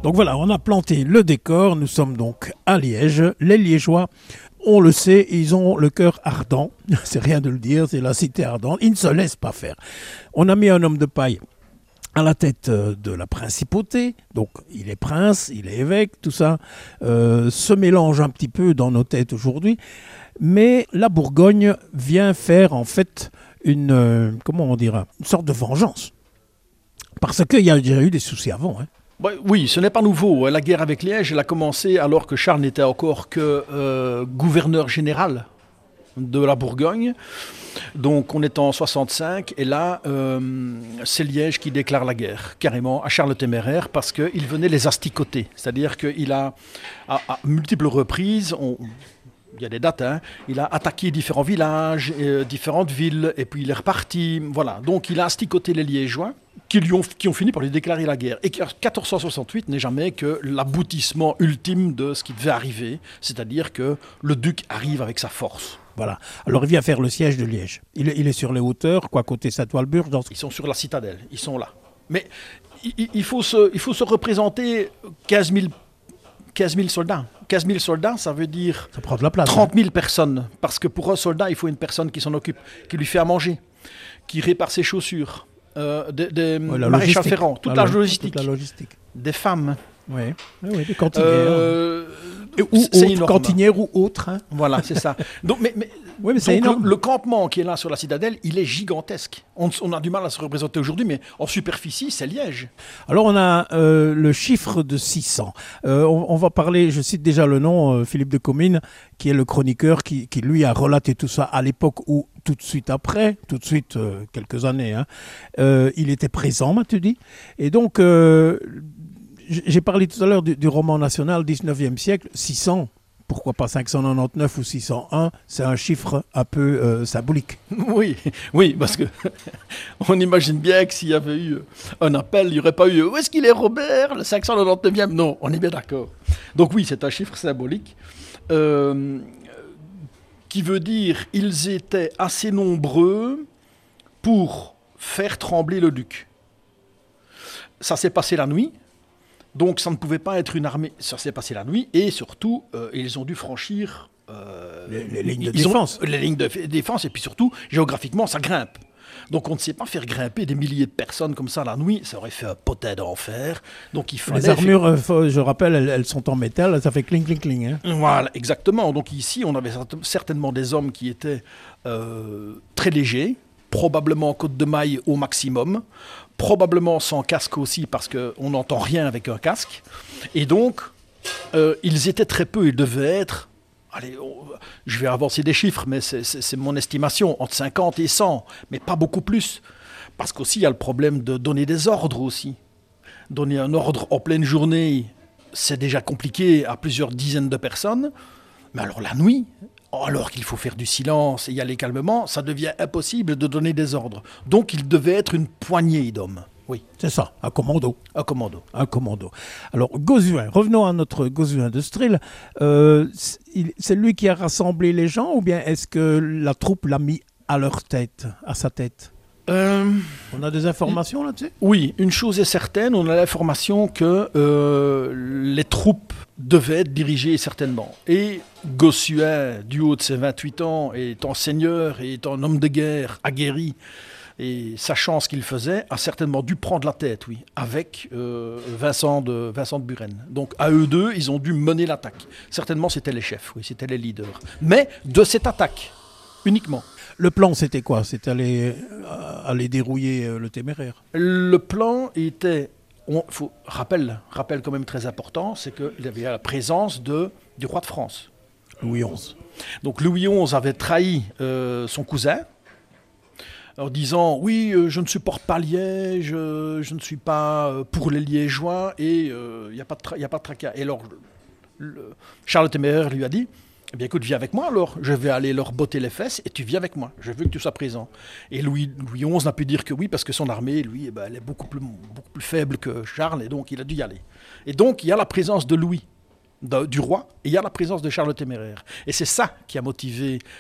Donc voilà, on a planté le décor, nous sommes donc à Liège. Les Liégeois, on le sait, ils ont le cœur ardent, c'est rien de le dire, c'est la cité ardente, ils ne se laissent pas faire. On a mis un homme de paille à la tête de la principauté, donc il est prince, il est évêque, tout ça se mélange un petit peu dans nos têtes aujourd'hui, mais la Bourgogne vient faire en fait une sorte de vengeance. Parce qu'il y a déjà eu des soucis avant. Hein. Oui, ce n'est pas nouveau. La guerre avec Liège, elle a commencé alors que Charles n'était encore que gouverneur général de la Bourgogne. Donc on est en 65 et là, c'est Liège qui déclare la guerre, carrément, à Charles le Téméraire, parce qu'il venait les asticoter. C'est-à-dire qu'il a, à multiples reprises, il y a des dates, hein, il a attaqué différents villages, différentes villes, et puis il est reparti. Voilà. Donc il a asticoté les Liégeois, qui ont fini par lui déclarer la guerre. Et 1468 n'est jamais que l'aboutissement ultime de ce qui devait arriver, c'est-à-dire que le duc arrive avec sa force. Voilà. Alors il vient faire le siège de Liège. Il est sur les hauteurs, côté Saint-Walburge. Ils sont sur la citadelle, ils sont là. Mais il faut se représenter 15 000 soldats. 15 000 soldats, ça veut dire ça prend de la place, 30 000 personnes. Parce que pour un soldat, il faut une personne qui s'en occupe, qui lui fait à manger, qui répare ses chaussures, des maréchals ferrants, toute la logistique. Des femmes. Oui, des cantinières. Cantinières ou autres. Hein. Voilà, c'est ça. Donc, mais c'est énorme. Le campement qui est là sur la citadelle, il est gigantesque. On a du mal à se représenter aujourd'hui, mais en superficie, c'est Liège. Alors, on a le chiffre de 600. On va parler, je cite déjà le nom, Philippe de Comines, qui est le chroniqueur, qui lui a relaté tout ça à l'époque où, tout de suite après, quelques années, hein, il était présent, m'as-tu dit. Et donc... j'ai parlé tout à l'heure du roman national 19e siècle, 600, pourquoi pas 599 ou 601, c'est un chiffre un peu symbolique. Oui, parce que on imagine bien que s'il y avait eu un appel, il n'y aurait pas eu « Où est-ce qu'il est Robert, le 599e ?» Non, on est bien d'accord. Donc oui, c'est un chiffre symbolique qui veut dire ils étaient assez nombreux pour faire trembler le duc. Ça s'est passé la nuit. Donc ça ne pouvait pas être une armée, ça s'est passé la nuit, et surtout, ils ont dû franchir les lignes de défense. Les lignes de défense, et puis surtout, géographiquement, ça grimpe. Donc on ne sait pas faire grimper des milliers de personnes comme ça la nuit, ça aurait fait un potin d'enfer. Donc il fallait les armures, je rappelle, elles sont en métal, ça fait cling, cling, cling. Hein. Voilà, exactement. Donc ici, on avait certainement des hommes qui étaient très légers, probablement en côte de maille au maximum, probablement sans casque aussi parce qu'on n'entend rien avec un casque. Et donc, ils étaient très peu, ils devaient être, je vais avancer des chiffres, mais c'est mon estimation, entre 50 et 100, mais pas beaucoup plus. Parce qu'aussi, il y a le problème de donner des ordres aussi. Donner un ordre en pleine journée, c'est déjà compliqué à plusieurs dizaines de personnes, mais alors la nuit... alors qu'il faut faire du silence et y aller calmement, ça devient impossible de donner des ordres. Donc il devait être une poignée d'hommes. Oui. C'est ça, un commando. Un commando. Un commando. Alors Gauzuin, revenons à notre Gauzuin de Strill. C'est lui qui a rassemblé les gens ou bien est-ce que la troupe l'a mis à leur tête, à sa tête ? On a des informations là-dessus ? Oui, une chose est certaine, on a l'information que les troupes devaient être dirigées certainement. Et Gauzuin, du haut de ses 28 ans, étant seigneur et étant homme de guerre aguerri, et sachant ce qu'il faisait, a certainement dû prendre la tête, oui, avec Vincent de Buren. Donc à eux deux, ils ont dû mener l'attaque. Certainement, c'était les chefs, oui, c'était les leaders. Mais de cette attaque, uniquement. Le plan, c'était quoi ? C'était aller dérouiller le Téméraire. Le plan était... rappel quand même très important, c'est qu'il y avait la présence du roi de France. Louis XI. Donc Louis XI avait trahi son cousin, en disant « Oui, je ne supporte pas Liège, je ne suis pas pour les Liégeois, et il n'y a pas de tracas. » Et alors, Charles le Téméraire lui a dit « Eh bien écoute, viens avec moi alors, je vais aller leur botter les fesses et tu viens avec moi, je veux que tu sois présent. » Et Louis XI n'a pu dire que oui, parce que son armée, lui, elle est beaucoup plus faible que Charles, et donc il a dû y aller. Et donc il y a la présence de Louis, du roi, et il y a la présence de Charles le Téméraire. Et c'est ça qui a motivé